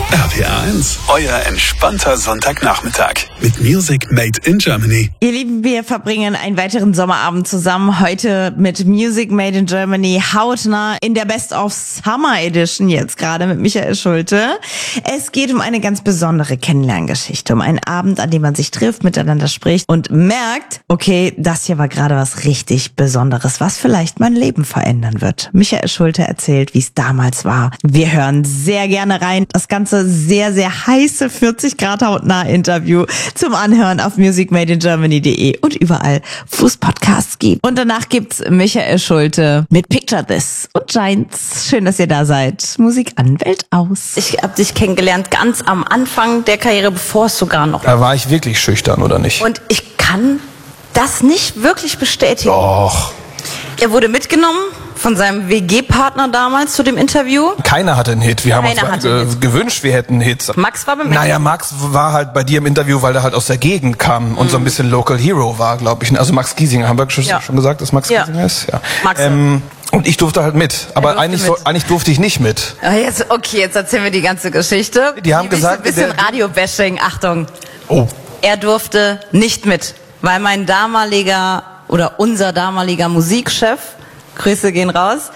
RPA 1, euer entspannter Sonntagnachmittag mit Music Made in Germany. Ihr Lieben, wir verbringen einen weiteren Sommerabend zusammen. Heute mit Music Made in Germany hautnah in der Best of Summer Edition jetzt gerade mit Michael Schulte. Es geht um eine ganz besondere Kennenlerngeschichte, um einen Abend, an dem man sich trifft, miteinander spricht und merkt, okay, das hier war gerade was richtig Besonderes, was vielleicht mein Leben verändern wird. Michael Schulte erzählt, wie es damals war. Wir hören sehr gerne rein. Das ganze sehr, sehr heiße 40 Grad hautnah Interview zum Anhören auf musicmadeingermany.de und überall, wo es Podcasts gibt. Und danach gibt's Michael Schulte mit Picture This und Giants. Schön, dass ihr da seid. Musik an, Welt aus. Ich habe dich kennengelernt ganz am Anfang der Karriere, bevor es sogar noch... Da war ich wirklich schüchtern, oder nicht? Und ich kann das nicht wirklich bestätigen. Doch. Er wurde mitgenommen von seinem WG-Partner damals zu dem Interview. Keiner hatte einen Hit. Wir haben Keiner hatte einen uns Hit. gewünscht, wir hätten Hits. Max war beim Naja, Max war halt bei dir im Interview, weil er halt aus der Gegend kam und so ein bisschen Local Hero war, glaube ich. Also Max Giesinger, haben wir schon gesagt, dass Max Giesinger ist? Ja. Max. Und ich durfte halt mit. Aber eigentlich durfte ich nicht mit. Jetzt erzählen wir die ganze Geschichte. Die haben gesagt... Ein bisschen Radio-Bashing, Achtung. Oh. Er durfte nicht mit, weil mein damaliger oder unser damaliger Musikchef, Grüße gehen raus,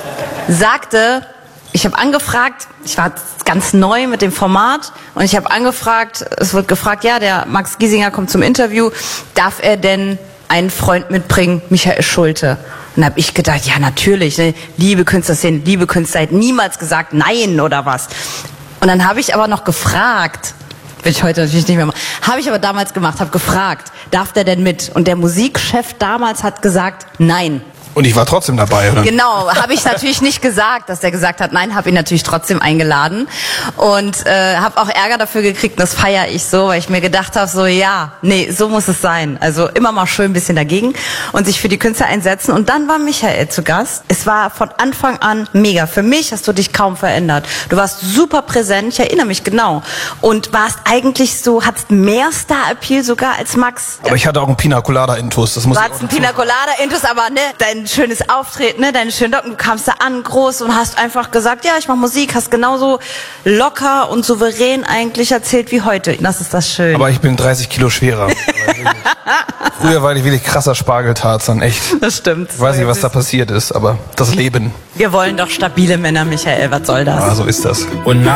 sagte, ich habe angefragt, ich war ganz neu mit dem Format und ich habe angefragt, es wird gefragt, ja, der Max Giesinger kommt zum Interview, darf er denn einen Freund mitbringen, Michael Schulte? Und da habe ich gedacht, ja natürlich, ne? Liebe Künstlerszene, liebe Künstler, hätte niemals gesagt nein oder was. Und dann habe ich aber noch gefragt, will ich heute natürlich nicht mehr machen, habe ich aber damals gemacht, habe gefragt, darf der denn mit? Und der Musikchef damals hat gesagt, nein. Und ich war trotzdem dabei, oder? Genau, habe ich natürlich nicht gesagt, dass der gesagt hat, nein, habe ihn natürlich trotzdem eingeladen und habe auch Ärger dafür gekriegt, das feiere ich so, weil ich mir gedacht habe, so ja, nee, so muss es sein. Also immer mal schön ein bisschen dagegen und sich für die Künstler einsetzen. Und dann war Michael zu Gast. Es war von Anfang an mega. Für mich hast du dich kaum verändert. Du warst super präsent, ich erinnere mich genau. Und warst eigentlich so, hattest mehr Star-Appeal sogar als Max. Aber ich hatte auch einen Pina Colada-Intus, das muss Du ich auch hattest einen dazu Pina Colada-Intus, aber ne, dein schönes Auftreten, ne, deine schönen Locken, du kamst da an, groß und hast einfach gesagt, ja, ich mache Musik, hast genauso locker und souverän eigentlich erzählt wie heute. Das ist das Schöne. Aber ich bin 30 Kilo schwerer. Früher war ich wirklich krasser Spargeltarzan, echt. Das stimmt. Ich weiß nicht, was da passiert ist, aber das Leben. Wir wollen doch stabile Männer, Michael, was soll das? Ja, so ist das. Und